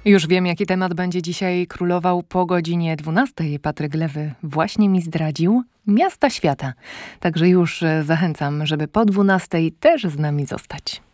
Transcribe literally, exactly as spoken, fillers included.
Już wiem, jaki temat będzie dzisiaj królował po godzinie dwunastej. Patryk Lewy właśnie mi zdradził. Miasta świata. Także już zachęcam, żeby po dwunastej też z nami zostać.